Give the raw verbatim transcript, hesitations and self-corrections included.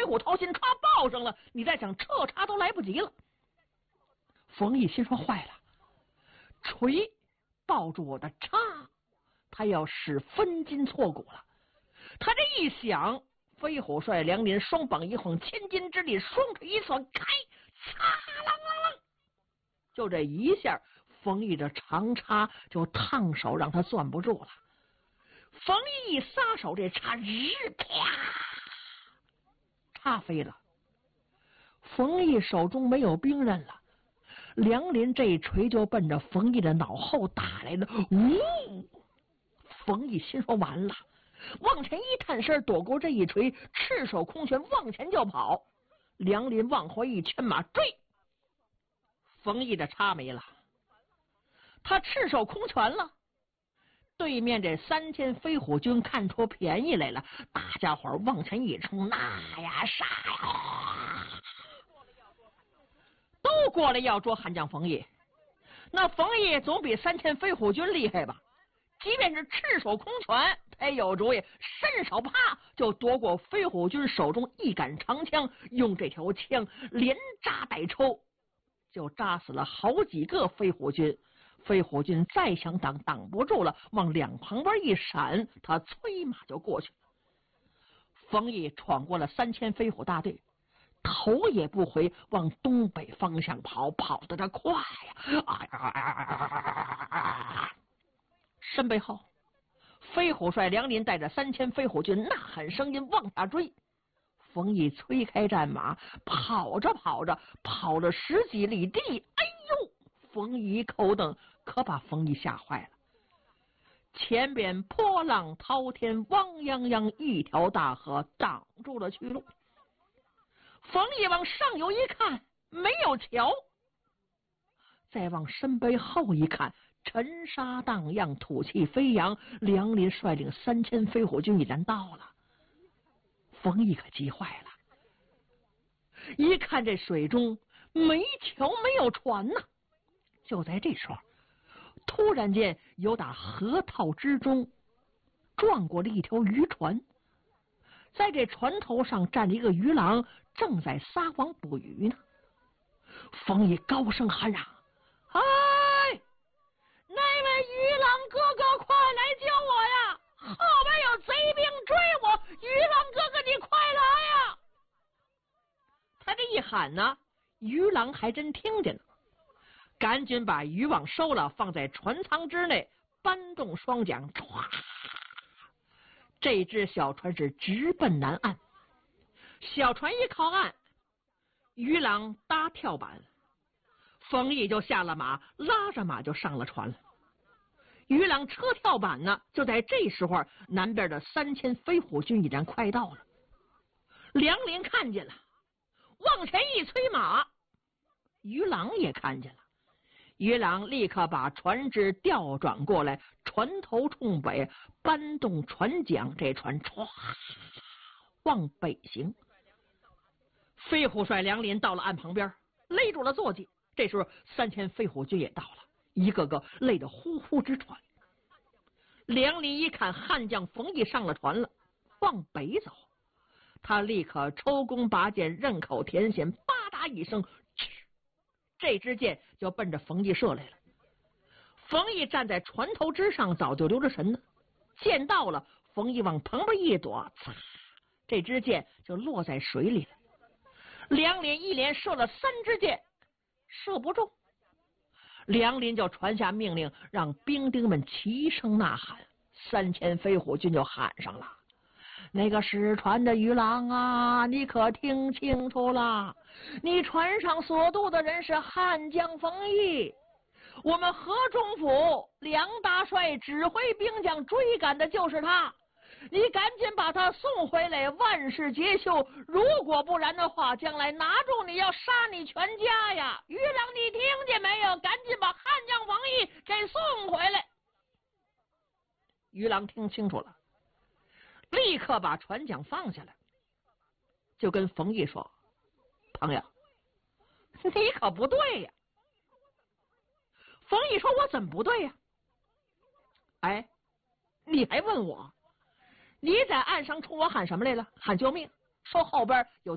虎掏心，歘抱上了，你再想撤插都来不及了。冯毅心说坏了，锤抱住我的叉，他要使分筋错骨了。他这一想，飞虎帅梁林双膀一晃，千斤之力，双腿一算，开，擦啷啷啷，就这一下，冯毅的长叉就烫手，让他攥不住了。冯毅一撒手，这叉日啪，叉飞了。冯毅手中没有兵刃了，梁林这一锤就奔着冯毅的脑后打来了。呜！冯毅心说完了，往前一探身，躲过这一锤，赤手空拳往前就跑。梁林往回一圈马追，冯毅的叉没了，他赤手空拳了。对面这三千飞虎军看出便宜来了，大家伙往前一冲，那呀杀呀，都过来要捉悍将冯毅。那冯毅总比三千飞虎军厉害吧？即便是赤手空拳，他也有主意，伸手啪就夺过飞虎军手中一杆长枪，用这条枪连扎带抽，就扎死了好几个飞虎军。飞虎军再想挡，挡不住了，往两旁边一闪，他催马就过去了。冯毅闯过了三千飞虎大队，头也不回往东北方向跑，跑得他快呀！啊呀啊呀啊！身背后，飞虎帅梁林带着三千飞虎军呐喊声音往下追。冯毅催开战马，跑着跑着，跑了十几里地，哎呦！冯毅口瞪，可把冯毅吓坏了。前边波浪滔天，汪泱泱一条大河挡住了去路。冯毅往上游一看，没有桥，再往身背后一看，尘沙荡漾，土气飞扬，梁林率领三千飞虎军已然到了。冯毅可急坏了，一看这水中没桥没有船呐、啊。就在这时候，突然间有打河套之中撞过了一条渔船，在这船头上站着一个渔郎，正在撒网捕鱼呢。冯毅高声喊嚷：“哎，那位渔郎哥哥，快来救我呀！后边有贼兵追我，渔郎哥哥你快来呀！”他这一喊呢，渔郎还真听见了，赶紧把渔网收了，放在船舱之内，搬动双桨，唰，这只小船是直奔南岸。小船一靠岸，渔郎搭跳板，冯毅就下了马，拉着马就上了船了。渔郎车跳板呢，就在这时候，南边的三千飞虎军已然快到了。梁林看见了，往前一催马，渔郎也看见了。渔郎立刻把船只调转过来，船头冲北，搬动船桨，这船唰往北行。飞虎帅梁林到了岸旁边，勒住了坐骑。这时候三千飞虎军也到了，一个个累得呼呼直喘。梁林一看悍将冯毅上了船了，往北走，他立刻抽弓拔箭，刃口填弦，吧嗒一声，这支箭就奔着冯毅射来了。冯毅站在船头之上，早就留着神呢。箭到了，冯毅往旁边一躲，擦，这支箭就落在水里了。梁林一连射了三支箭，射不中。梁林就传下命令，让兵丁们齐声呐喊。三千飞虎军就喊上了：“那个使船的渔郎啊，你可听清楚了？你船上所渡的人是悍将冯毅，我们河中府梁大帅指挥兵将追赶的就是他，你赶紧把他送回来，万事皆休。如果不然的话，将来拿住你要杀你全家呀！渔郎，你听见没有？赶紧把悍将冯毅给送回来。”渔郎听清楚了，立刻把船桨放下来，就跟冯毅说：“朋友，你可不对呀。”冯毅说：“我怎么不对呀？”哎，你还问我？你在岸上冲我喊什么来了？喊救命，说后边有